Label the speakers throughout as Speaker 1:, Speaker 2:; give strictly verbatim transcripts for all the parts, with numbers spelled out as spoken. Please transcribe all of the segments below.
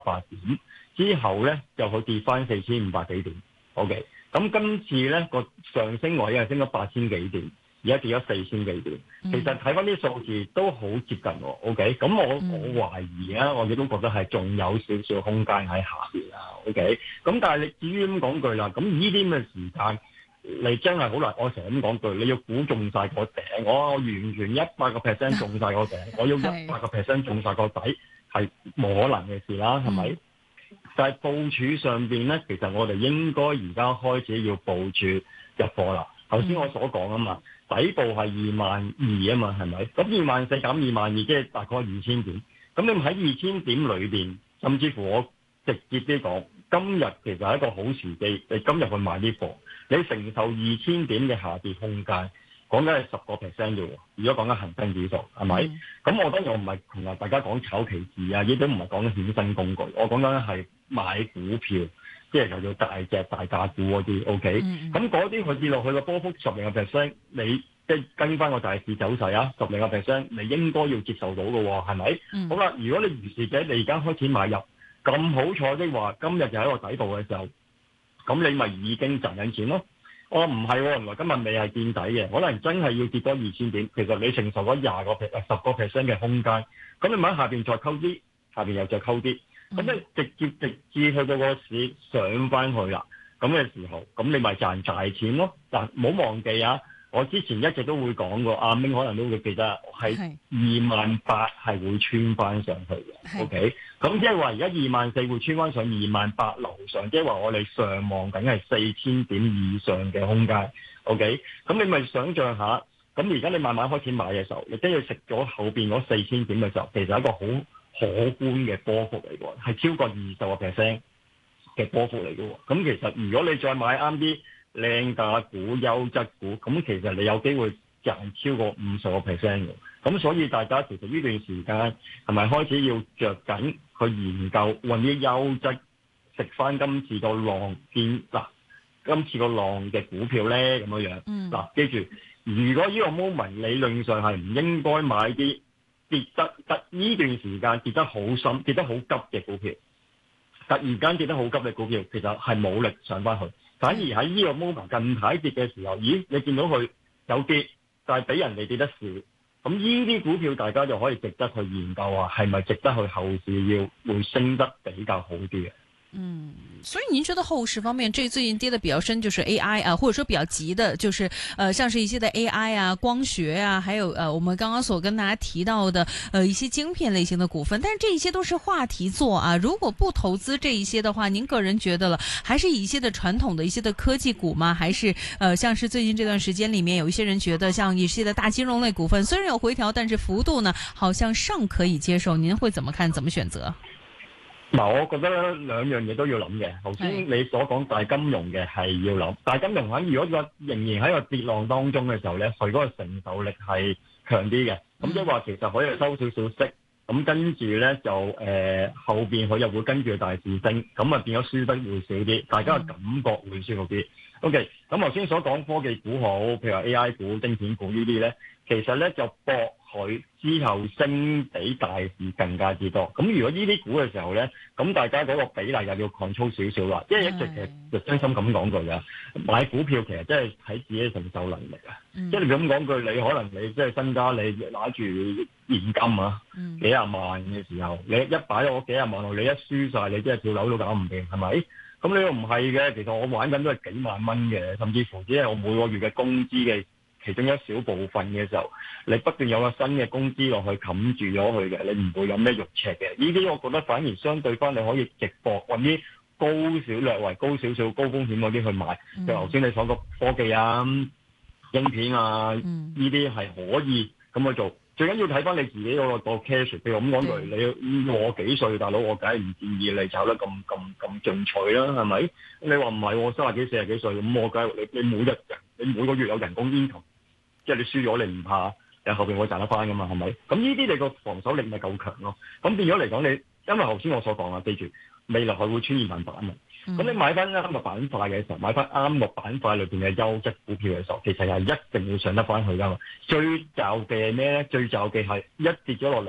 Speaker 1: 八點，之後咧就佢跌翻四千五百幾點。OK，咁今次咧個上升位係升咗八千幾點，而家跌咗四千幾點。其實睇翻啲數字都好接近喎。OK，咁我我懷疑啊，我亦都覺得係仲有少少空間喺下邊啊。OK，咁但係你至於咁講句啦，咁呢啲咁嘅時間。你真係好難，我成日咁講句，你要估中晒個頂，我完全一百個 percent 中晒個頂，我要一百個 percent 中晒個底，係冇可能嘅事啦，係咪？嗯、但係部署上邊咧，其實我哋應該而家開始要部署入貨啦。頭先我所講啊嘛，底部係二萬二啊嘛，係咪？咁二萬四減二萬二，即係大概二千點。咁你喺二千點裏邊，甚至乎我直接啲講，今日其實係一個好時機，你今日去買啲貨。你承受二千點嘅下跌空間，講緊係十個 percent 嘅喎。如果講緊恒生指數，係咪？咁、嗯、我當然我唔係同大家講炒期指啊，亦都唔係講緊衍生工具。我講緊係買股票，即係又要大隻大價股嗰啲。OK，咁嗰啲佢跌落去個波幅十零個 percent，你即係跟翻個大市走勢啊，十零個 percent，你應該要接受到嘅喎，係咪？嗯、好啦，如果你如是者你而家開始買入，咁好彩的話，今日就喺個底部嘅時候。咁你咪已經賺緊錢咯？我唔係喎，原來今日未係見底嘅，可能真係要跌多二千點。其實你承受咗廿個 percent、十個 percent 嘅空間，咁你咪喺下邊再溝啲，下邊又再溝啲，咁你直接直至去到個市上翻去啦。咁嘅時候，咁你咪賺大錢咯。嗱，唔好忘記啊！我之前一直都會講過，阿明可能都會記得係二萬八係會穿翻上去嘅。OK，咁即係話而家二萬四會穿翻上二萬八樓上，即係話我哋上望緊係四千點以上嘅空間。OK，咁你咪想像下，咁而家你慢慢開始買嘅時候，你真係食咗後邊嗰四千點嘅時候，其實係一個好可觀嘅波幅嚟嘅，係超過二十個 percent 嘅波幅嚟嘅。咁其實如果你再買啱啲靚價股、優質股，咁其實你有機會賺超過五十個 percent 嘅。咁所以大家其實呢段時間係咪開始要着緊去研究揾啲優質食翻今次個浪見嗱，今次個浪嘅股票咧咁樣樣。嗱、嗯啊，記住，如果呢個 moment 理論上係唔應該買啲跌得得呢段時間跌得好深、跌得好急嘅股票，突然間跌得好急嘅股票，其實係冇力上翻去。反而喺呢個 moment 近排跌嘅時候，咦？你見到佢有跌，但係比人哋跌得少，咁呢啲股票大家就可以值得去研究啊，係咪值得去後市要會升得比較好啲嘅？
Speaker 2: 嗯，所以您覺得後市方面，這最近跌得比較深，就是 A I 啊，或者說比較急的，就是呃，像是一些的 A I 啊、光學啊，還有呃，我們剛剛所跟大家提到的呃一些晶片類型的股份，但是這一些都是話題作啊。如果不投資這一些的話，您個人覺得了，還是以一些的傳統的一些的科技股嗎？還是呃，像是最近這段時間裡面，有一些人覺得像一些的大金融類股份，雖然有回調，但是幅度呢，好像尚可以接受。您會怎麼看？怎麼選擇？
Speaker 1: 嗱，我覺得兩樣嘢都要諗嘅。頭先你所講大金融嘅係要諗，大金融喺如果個仍然喺個跌浪當中嘅時候咧，佢嗰個承受力係強啲嘅。咁即係話其實可以收少少息，咁跟住咧就誒、呃、後邊佢又會跟住大市升，咁啊變咗輸得會少啲，大家嘅感覺會舒服啲。OK，咁頭先所講科技股好，譬如話 A I 股、晶片股呢啲咧，其實咧就搏佢之後升比大市更加之多。咁如果呢啲股嘅時候咧，咁大家嗰個比例又要 control 少少啦。即係一直其實就真心咁講句㗎，買股票其實真係睇自己承受能力啊。嗯、即係你咁講句，你可能你即係身家你拿住現金啊，嗯、幾廿萬嘅時候，你一擺咗幾廿萬落，你一輸晒，你真係跳樓都搞唔掂，係咪？咁你又唔係嘅，其實我玩緊都係幾萬蚊嘅，甚至乎只係我每個月嘅工資嘅其中一小部分嘅時候，你不斷有個新嘅工資落去冚住咗佢嘅，你唔會有咩肉赤嘅。呢啲我覺得反而相對翻你可以直博揾啲高少略為高少少高風險嗰啲去買，就頭先你講個科技啊、晶片啊，呢啲係可以咁去做。最緊要睇翻你自己嗰個 cash，譬如咁講句，你我幾歲大佬，我梗係唔建議你炒得咁咁咁進取啦，係咪？你話唔係我三十幾四十幾歲，咁我梗係你你每日人你每個月有人工 income，即係你輸咗你唔怕，你後邊會賺得翻噶嘛，係咪？咁呢啲你個防守力咪夠強咯。咁變咗嚟講，你因為頭先我所講啊，記住未來係會穿二萬八啊嘛。咁、嗯、你買翻啱個板塊嘅時候，買翻啱個板塊裏邊嘅優質股票嘅時候，其實係一定要上得翻去噶嘛。最就嘅係咩咧？最就嘅係一跌咗落嚟，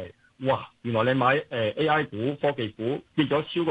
Speaker 1: 哇，原來你買誒 A I 股、科技股跌咗超過